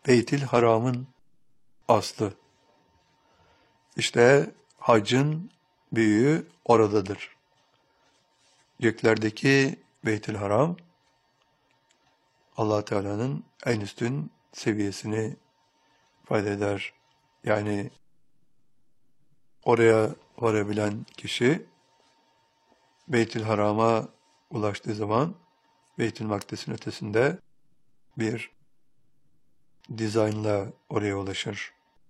Beytil Haram'ın aslı. İşte haccın büyüğü oradadır. Göklerdeki Beytil Haram, Allah Teala'nın en üstün seviyesini ifade eder. Yani oraya varabilen kişi Beytil Haram'a ulaştığı zaman Beytül Makdis'in ötesinde bir dizaynla oraya ulaşır.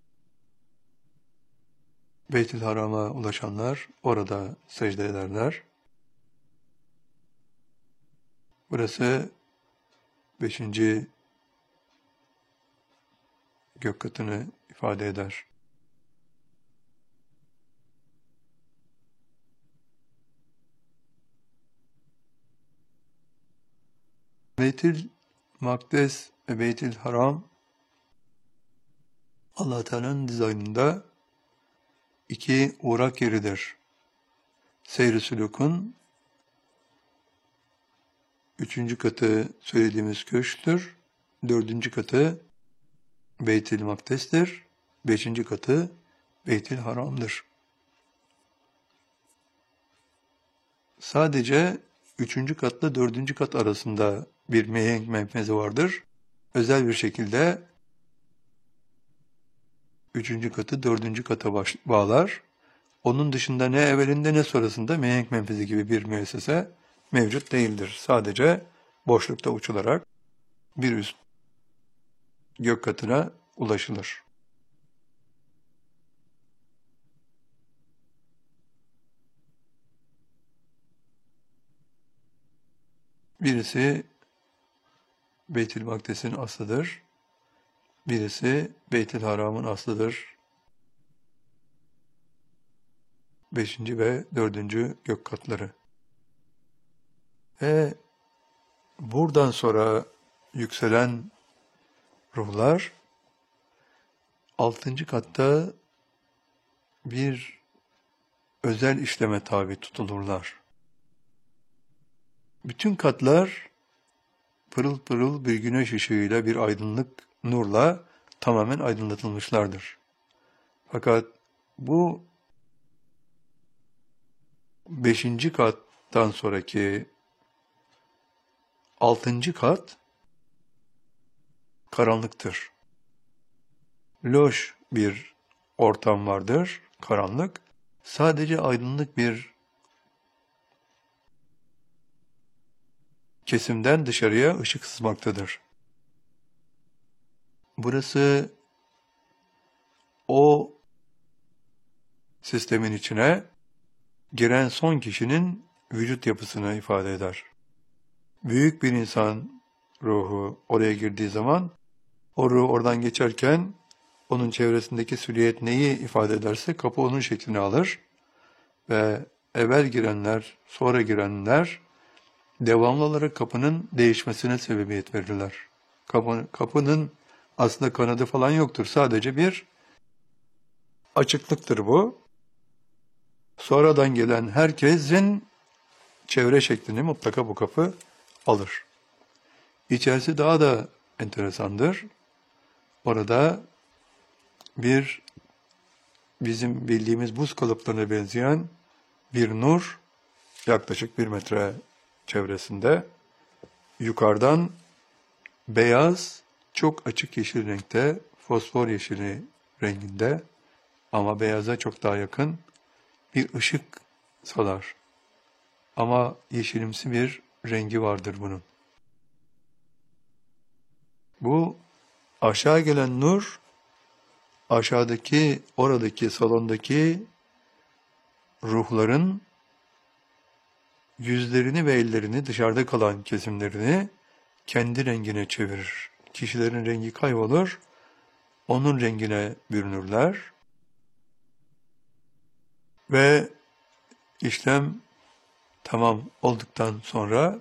Beytül Haram'a ulaşanlar orada secde ederler. Burası 5. gök katını ifade eder. Beytül Makdes ve Beytül Haram Allah Teala'nın dizaynında iki uğrak yeridir. Seyr-i Sülûk'un 3. katı söylediğimiz köşktür. 4. katı Beytül Makdes'tir. 5. katı Beytül Haram'dır. Sadece 3. katla 4. kat arasında bir mihenk menfezi vardır. Özel bir şekilde 3. katı 4. kata bağlar. Onun dışında ne evvelinde ne sonrasında mihenk menfezi gibi bir müessese mevcut değildir. Sadece boşlukta uçularak bir üst gök katına ulaşılır. Birisi Beytül Makdes'in aslıdır. Birisi Beytül Haram'ın aslıdır. 5. ve 4. gök katları. Ve buradan sonra yükselen ruhlar 6. katta bir özel işleme tabi tutulurlar. Bütün katlar pırıl pırıl bir güneş ışığıyla, bir aydınlık nurla tamamen aydınlatılmışlardır. Fakat bu 5. kattan sonraki 6. kat karanlıktır. Loş bir ortam vardır, karanlık. Sadece aydınlık bir kesimden dışarıya ışık sızmaktadır. Burası o sistemin içine giren son kişinin vücut yapısını ifade eder. Büyük bir insan ruhu oraya girdiği zaman, o ruh oradan geçerken onun çevresindeki silüet neyi ifade ederse kapı onun şeklini alır ve evvel girenler, sonra girenler devamlı olarak kapının değişmesine sebebiyet verirler. Kapının aslında kanadı falan yoktur. Sadece bir açıklıktır bu. Sonradan gelen herkesin çevre şeklini mutlaka bu kapı alır. İçerisi daha da enteresandır. Orada bir bizim bildiğimiz buz kalıplarına benzeyen bir nur yaklaşık 1 metre çevresinde yukarıdan beyaz, çok açık yeşil renkte, fosfor yeşili renginde ama beyaza çok daha yakın bir ışık salar. Ama yeşilimsi bir rengi vardır bunun. Bu aşağı gelen nur, aşağıdaki, oradaki, salondaki ruhların yüzlerini ve ellerini, dışarıda kalan kesimlerini kendi rengine çevirir. Kişilerin rengi kaybolur, onun rengine bürünürler ve işlem tamam olduktan sonra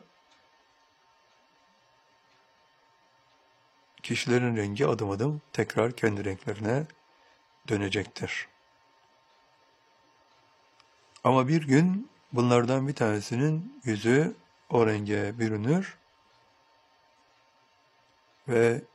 kişilerin rengi adım adım tekrar kendi renklerine dönecektir. Ama bir gün bunlardan bir tanesinin yüzü o renge bürünür ve